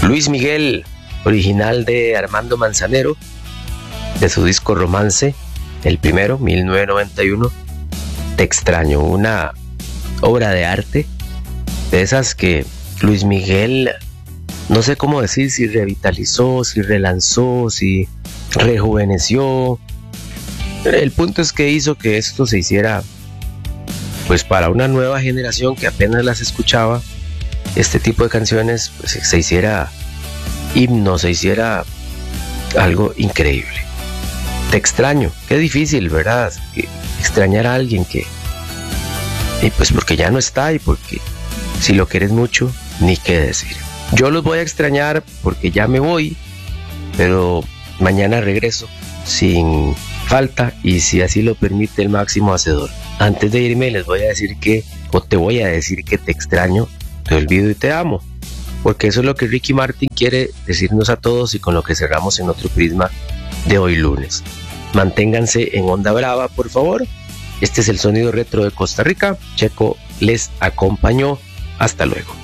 Luis Miguel, original de Armando Manzanero, de su disco Romance, el primero, 1991, Te extraño, una obra de arte, de esas que Luis Miguel, no sé cómo decir, si revitalizó, si relanzó, si rejuveneció. El punto es que hizo que esto se hiciera, pues para una nueva generación que apenas las escuchaba, este tipo de canciones, pues, se hiciera himno, se hiciera algo increíble. Te extraño, qué difícil, ¿verdad? Extrañar a alguien y pues porque ya no está, y porque si lo quieres mucho, ni qué decir. Yo los voy a extrañar porque ya me voy, pero mañana regreso sin falta y si así lo permite el máximo hacedor. Antes de irme les voy a decir te voy a decir que te extraño, te olvido y te amo, porque eso es lo que Ricky Martin quiere decirnos a todos y con lo que cerramos en otro prisma de hoy lunes. Manténganse en Onda Brava, por favor. Este es el sonido retro de Costa Rica. Checo les acompañó. Hasta luego.